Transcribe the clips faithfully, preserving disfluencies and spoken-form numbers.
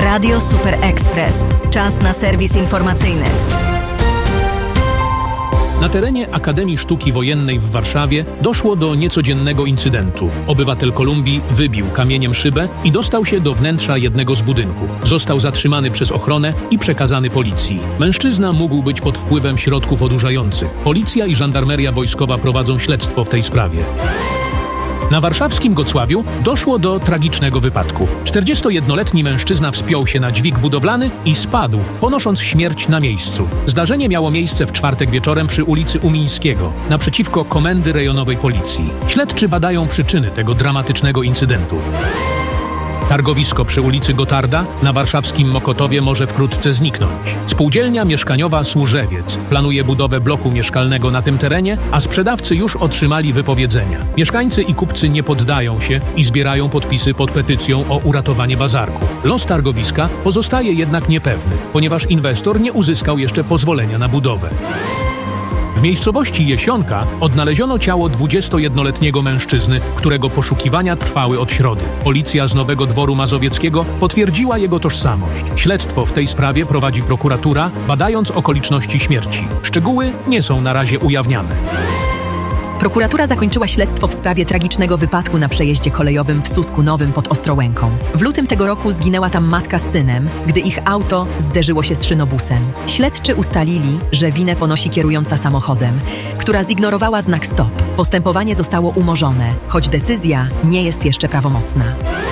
Radio Super Express. Czas na serwis informacyjny. Na terenie Akademii Sztuki Wojennej w Warszawie doszło do niecodziennego incydentu. Obywatel Kolumbii wybił kamieniem szybę i dostał się do wnętrza jednego z budynków. Został zatrzymany przez ochronę i przekazany policji. Mężczyzna mógł być pod wpływem środków odurzających. Policja i żandarmeria wojskowa prowadzą śledztwo w tej sprawie. Na warszawskim Gocławiu doszło do tragicznego wypadku. czterdziestojednoletni mężczyzna wspiął się na dźwig budowlany i spadł, ponosząc śmierć na miejscu. Zdarzenie miało miejsce w czwartek wieczorem przy ulicy Umińskiego, naprzeciwko Komendy Rejonowej Policji. Śledczy badają przyczyny tego dramatycznego incydentu. Targowisko przy ulicy Gotarda na warszawskim Mokotowie może wkrótce zniknąć. Spółdzielnia mieszkaniowa Służewiec planuje budowę bloku mieszkalnego na tym terenie, a sprzedawcy już otrzymali wypowiedzenia. Mieszkańcy i kupcy nie poddają się i zbierają podpisy pod petycją o uratowanie bazarku. Los targowiska pozostaje jednak niepewny, ponieważ inwestor nie uzyskał jeszcze pozwolenia na budowę. W miejscowości Jesionka odnaleziono ciało dwudziestojednoletniego mężczyzny, którego poszukiwania trwały od środy. Policja z Nowego Dworu Mazowieckiego potwierdziła jego tożsamość. Śledztwo w tej sprawie prowadzi prokuratura, badając okoliczności śmierci. Szczegóły nie są na razie ujawniane. Prokuratura zakończyła śledztwo w sprawie tragicznego wypadku na przejeździe kolejowym w Susku Nowym pod Ostrołęką. W lutym tego roku zginęła tam matka z synem, gdy ich auto zderzyło się z szynobusem. Śledczy ustalili, że winę ponosi kierująca samochodem, która zignorowała znak stop. Postępowanie zostało umorzone, choć decyzja nie jest jeszcze prawomocna.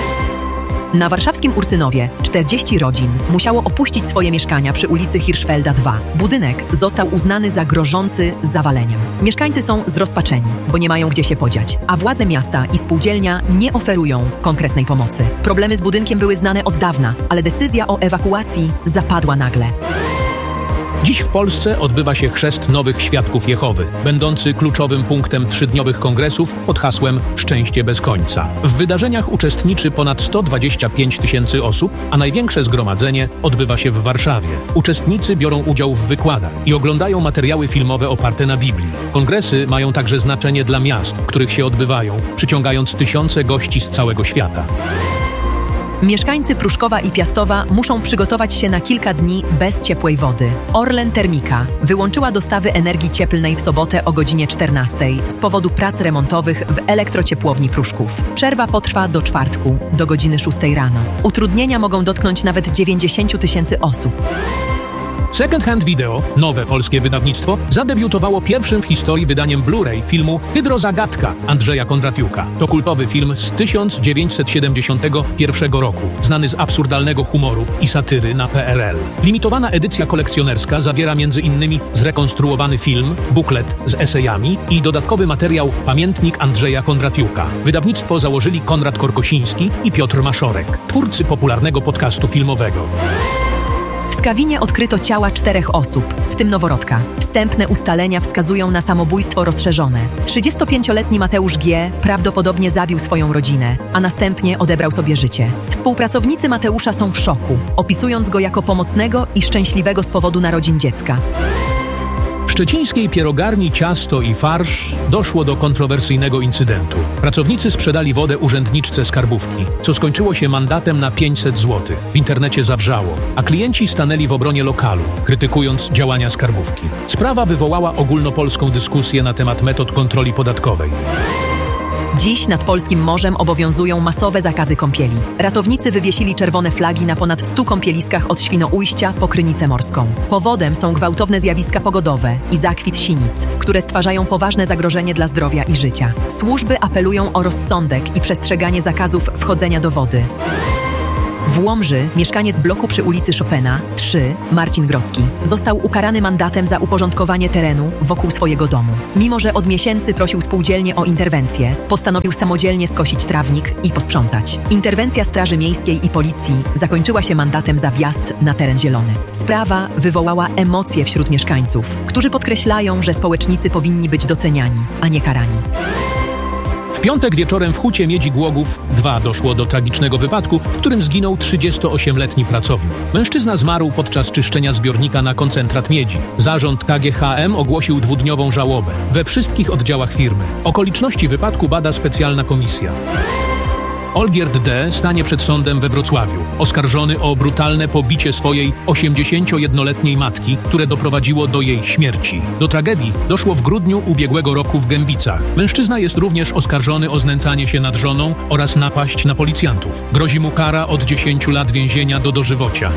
Na warszawskim Ursynowie czterdzieści rodzin musiało opuścić swoje mieszkania przy ulicy Hirschfelda dwa. Budynek został uznany za grożący zawaleniem. Mieszkańcy są zrozpaczeni, bo nie mają gdzie się podziać, a władze miasta i spółdzielnia nie oferują konkretnej pomocy. Problemy z budynkiem były znane od dawna, ale decyzja o ewakuacji zapadła nagle. Dziś w Polsce odbywa się chrzest nowych świadków Jehowy, będący kluczowym punktem trzydniowych kongresów pod hasłem Szczęście bez końca. W wydarzeniach uczestniczy ponad sto dwadzieścia pięć tysięcy osób, a największe zgromadzenie odbywa się w Warszawie. Uczestnicy biorą udział w wykładach i oglądają materiały filmowe oparte na Biblii. Kongresy mają także znaczenie dla miast, w których się odbywają, przyciągając tysiące gości z całego świata. Mieszkańcy Pruszkowa i Piastowa muszą przygotować się na kilka dni bez ciepłej wody. Orlen Termika wyłączyła dostawy energii cieplnej w sobotę o godzinie czternastej z powodu prac remontowych w elektrociepłowni Pruszków. Przerwa potrwa do czwartku, do godziny szóstej rano. Utrudnienia mogą dotknąć nawet dziewięćdziesiąt tysięcy osób. Second Hand Video, nowe polskie wydawnictwo, zadebiutowało pierwszym w historii wydaniem Blu-ray filmu Hydrozagadka Andrzeja Kondratiuka. To kultowy film z tysiąc dziewięćset siedemdziesiątego pierwszego roku, znany z absurdalnego humoru i satyry na P R L. Limitowana edycja kolekcjonerska zawiera między innymi zrekonstruowany film, buklet z esejami i dodatkowy materiał Pamiętnik Andrzeja Kondratiuka. Wydawnictwo założyli Konrad Korkosiński i Piotr Maszorek, twórcy popularnego podcastu filmowego. W Skawinie odkryto ciała czterech osób, w tym noworodka. Wstępne ustalenia wskazują na samobójstwo rozszerzone. trzydziestopięcioletni Mateusz G. prawdopodobnie zabił swoją rodzinę, a następnie odebrał sobie życie. Współpracownicy Mateusza są w szoku, opisując go jako pomocnego i szczęśliwego z powodu narodzin dziecka. W szczecińskiej pierogarni Ciasto i Farsz doszło do kontrowersyjnego incydentu. Pracownicy sprzedali wodę urzędniczce skarbówki, co skończyło się mandatem na pięćset złotych. W internecie zawrzało, a klienci stanęli w obronie lokalu, krytykując działania skarbówki. Sprawa wywołała ogólnopolską dyskusję na temat metod kontroli podatkowej. Dziś nad polskim morzem obowiązują masowe zakazy kąpieli. Ratownicy wywiesili czerwone flagi na ponad stu kąpieliskach od Świnoujścia po Krynicę Morską. Powodem są gwałtowne zjawiska pogodowe i zakwit sinic, które stwarzają poważne zagrożenie dla zdrowia i życia. Służby apelują o rozsądek i przestrzeganie zakazów wchodzenia do wody. W Łomży mieszkaniec bloku przy ulicy Chopina trzy, Marcin Grodzki, został ukarany mandatem za uporządkowanie terenu wokół swojego domu. Mimo że od miesięcy prosił spółdzielnię o interwencję, postanowił samodzielnie skosić trawnik i posprzątać. Interwencja Straży Miejskiej i Policji zakończyła się mandatem za wjazd na teren zielony. Sprawa wywołała emocje wśród mieszkańców, którzy podkreślają, że społecznicy powinni być doceniani, a nie karani. W piątek wieczorem w Hucie Miedzi Głogów dwa doszło do tragicznego wypadku, w którym zginął trzydziestoośmioletni pracownik. Mężczyzna zmarł podczas czyszczenia zbiornika na koncentrat miedzi. Zarząd K G H M ogłosił dwudniową żałobę we wszystkich oddziałach firmy. Okoliczności wypadku bada specjalna komisja. Olgierd D. stanie przed sądem we Wrocławiu, oskarżony o brutalne pobicie swojej osiemdziesięciojednoletniej matki, które doprowadziło do jej śmierci. Do tragedii doszło w grudniu ubiegłego roku w Gębicach. Mężczyzna jest również oskarżony o znęcanie się nad żoną oraz napaść na policjantów. Grozi mu kara od dziesięciu lat więzienia do dożywocia.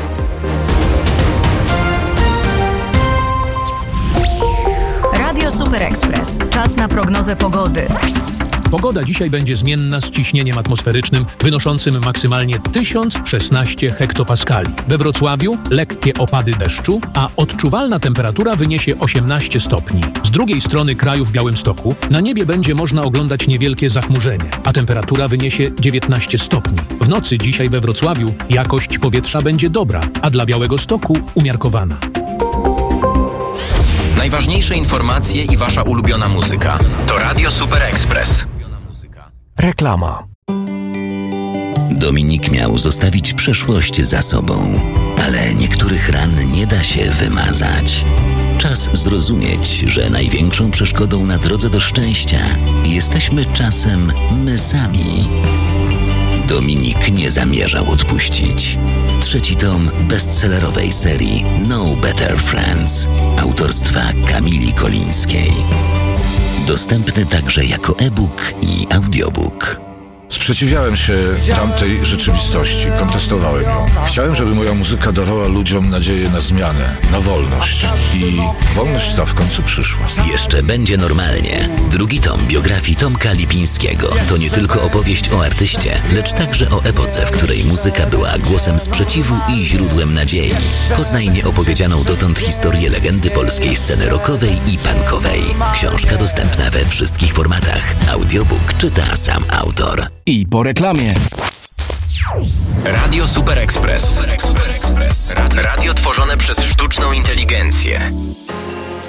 Radio Super Express. Czas na prognozę pogody. Pogoda dzisiaj będzie zmienna z ciśnieniem atmosferycznym wynoszącym maksymalnie tysiąc szesnaście hektopaskali. We Wrocławiu lekkie opady deszczu, a odczuwalna temperatura wyniesie osiemnaście stopni. Z drugiej strony kraju w Białymstoku na niebie będzie można oglądać niewielkie zachmurzenie, a temperatura wyniesie dziewiętnaście stopni. W nocy dzisiaj we Wrocławiu jakość powietrza będzie dobra, a dla Białegostoku umiarkowana. Najważniejsze informacje i wasza ulubiona muzyka to Radio Super Express. Reklama. Dominik miał zostawić przeszłość za sobą, ale niektórych ran nie da się wymazać. Czas zrozumieć, że największą przeszkodą na drodze do szczęścia jesteśmy czasem my sami. Dominik nie zamierzał odpuścić. Trzeci tom bestsellerowej serii No Better Friends autorstwa Kamili Kolińskiej. Dostępny także jako e-book i audiobook. Sprzeciwiałem się tamtej rzeczywistości, kontestowałem ją. Chciałem, żeby moja muzyka dawała ludziom nadzieję na zmianę, na wolność. I wolność ta w końcu przyszła. Jeszcze będzie normalnie. Drugi tom biografii Tomka Lipińskiego to nie tylko opowieść o artyście, lecz także o epoce, w której muzyka była głosem sprzeciwu i źródłem nadziei. Poznaj nieopowiedzianą dotąd historię legendy polskiej sceny rockowej i punkowej. Książka dostępna we wszystkich formatach. Audiobook czyta sam autor. I po reklamie. Radio Super Express. Radio tworzone przez sztuczną inteligencję.